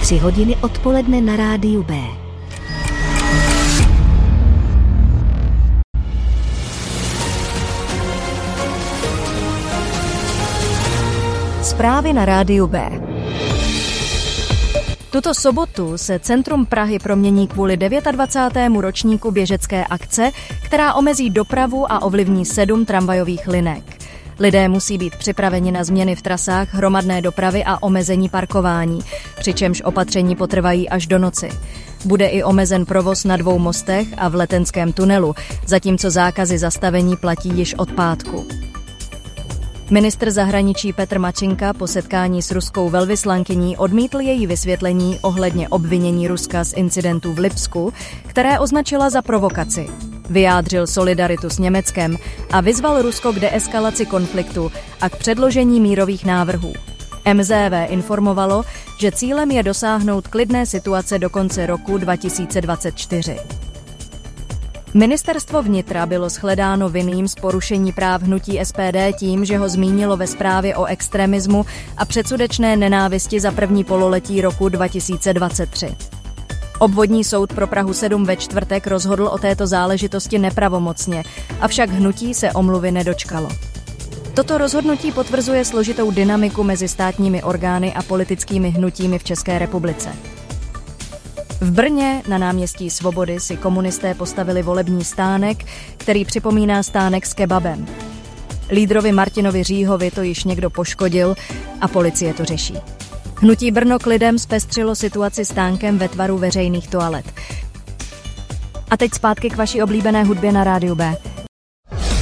3 hodiny odpoledne na rádiu B. Zprávy na rádiu B. Tuto sobotu se centrum Prahy promění kvůli 29. ročníku běžecké akce, která omezí dopravu a ovlivní 7 tramvajových linek. Lidé musí být připraveni na změny v trasách hromadné dopravy a omezení parkování, přičemž opatření potrvají až do noci. Bude i omezen provoz na 2 mostech a v Letenském tunelu, zatímco zákazy zastavení platí již od pátku. Ministr zahraničí Petr Mačinka po setkání s ruskou velvyslankyní odmítl její vysvětlení ohledně obvinění Ruska z incidentu v Lipsku, které označila za provokaci. Vyjádřil solidaritu s Německem a vyzval Rusko k deeskalaci konfliktu a k předložení mírových návrhů. MZV informovalo, že cílem je dosáhnout klidné situace do konce roku 2024. Ministerstvo vnitra bylo shledáno vinným z porušení práv hnutí SPD tím, že ho zmínilo ve zprávě o extremismu a předsudečné nenávisti za první pololetí roku 2023. Obvodní soud pro Prahu 7 ve čtvrtek rozhodl o této záležitosti nepravomocně, avšak hnutí se omluvy nedočkalo. Toto rozhodnutí potvrzuje složitou dynamiku mezi státními orgány a politickými hnutími v České republice. V Brně na náměstí Svobody si komunisté postavili volební stánek, který připomíná stánek s kebabem. Lídrovi Martinovi Říhovi to již někdo poškodil a policie to řeší. Hnutí Brno k lidem zpestřilo situaci stánkem ve tvaru veřejných toalet. A teď zpátky k vaší oblíbené hudbě na rádiu B.